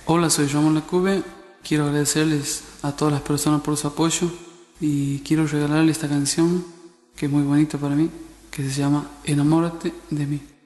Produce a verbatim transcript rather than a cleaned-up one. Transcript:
Hola, soy Ramón Lacube. Quiero agradecerles a todas las personas por su apoyo y quiero regalarles esta canción que es muy bonita para mí, que se llama Enamórate de mí.